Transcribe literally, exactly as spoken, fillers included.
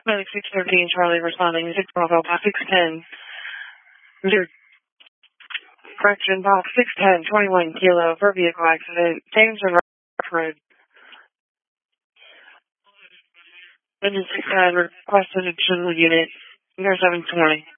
Medic six thirteen, Charlie responding, six Bravo, box six ten. Your correction, box six ten, twenty-one kilo for vehicle accident. Jameson Road. Engine six nine requested additional unit. Near seven twenty.